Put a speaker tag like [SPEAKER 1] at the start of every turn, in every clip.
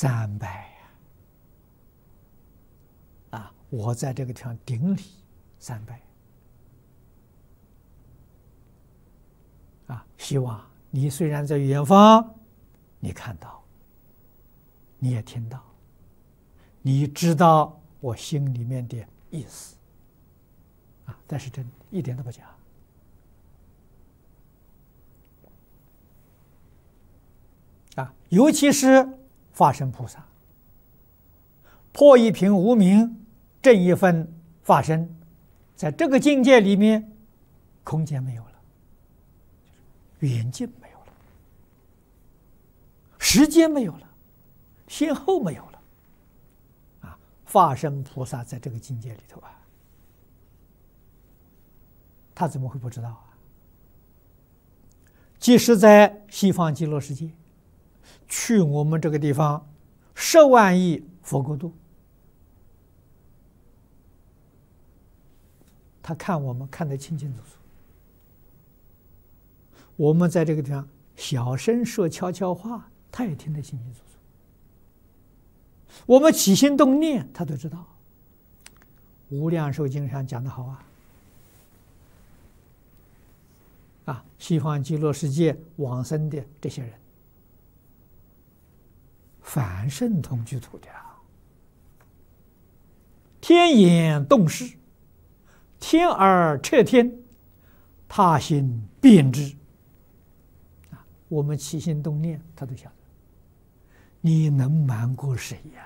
[SPEAKER 1] 300啊！我在这个地方顶礼300啊！希望你虽然在远方，你看到，你也听到，你知道我心里面的意思啊！但是真一点都不假啊！尤其是法身菩萨，破一品无明，正一分法身，在这个境界里面，空间没有了，远近没有了，时间没有了，先后没有了啊！法身菩萨在这个境界里头啊，他怎么会不知道啊？即使在西方极乐世界，去我们这个地方10万亿佛国度，他看我们看得清清楚楚。我们在这个地方小声说悄悄话，他也听得清清楚楚。我们起心动念，他都知道。无量寿经上讲得好啊，西方极乐世界往生的这些人，凡圣同居土的啊，天眼洞视，天耳彻天，他心辨知啊！我们起心动念，他都晓得。你能瞒过谁呀？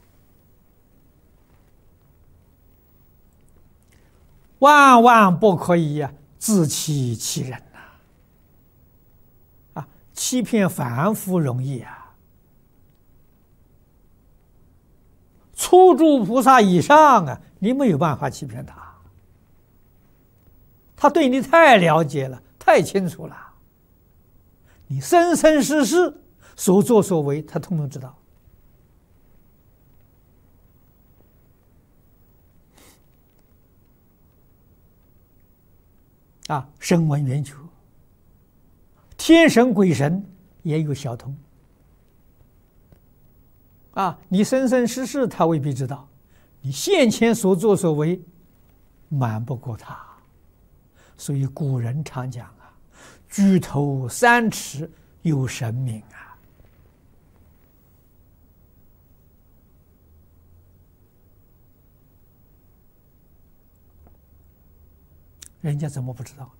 [SPEAKER 1] 万万不可以呀，自欺欺人呐！啊，欺骗凡夫容易啊，初住菩萨以上啊，你没有办法欺骗他。他对你太了解了，太清楚了。你生生世世所作所为，他通通知道。啊，声闻缘觉，天神鬼神也有小通。啊，你生生世世他未必知道，你现前所作所为，瞒不过他。所以古人常讲啊，举头3尺有神明啊。人家怎么不知道？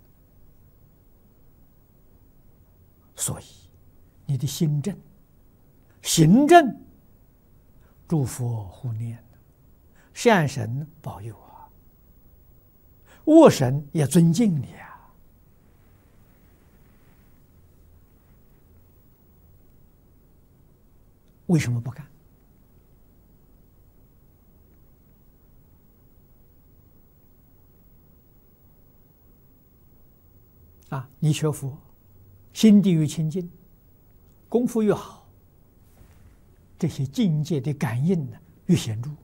[SPEAKER 1] 所以你的心正、行正，诸佛护念，善神保佑啊，恶神也尊敬你啊。为什么不干？啊，你学佛，心地越清净，功夫越好，这些境界的感应呢越显著。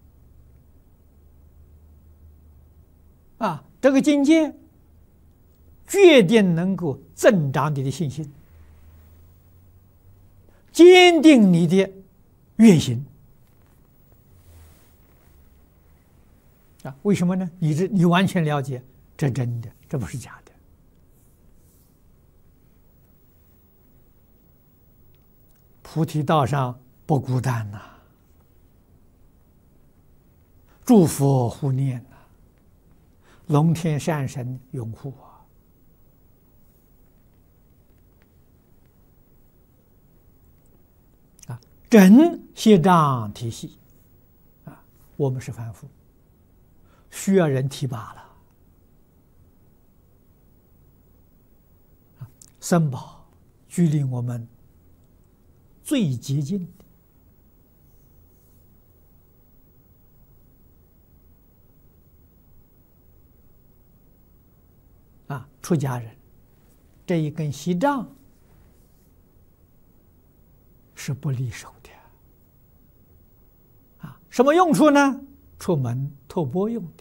[SPEAKER 1] 啊，这个境界决定能够增长你的信心，坚定你的愿行。啊，为什么呢？你完全了解，这真的，这不是假的。菩提道上不孤单呐，诸佛护念呐，龙天善神拥护啊！真协障体系啊，我们是凡夫，需要人提拔了。僧宝距离我们最接近的啊，出家人这一根锡杖是不离手的啊，什么用处呢？出门托钵用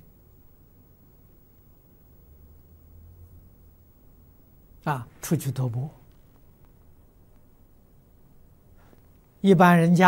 [SPEAKER 1] 的啊，出去托钵。一般人家